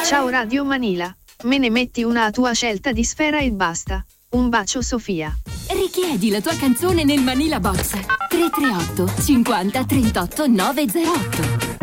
Ciao Radio Manila. Me ne metti una a tua scelta di Sfera e basta. Un bacio Sofia. Richiedi la tua canzone nel Manila Box 338 50 38 908.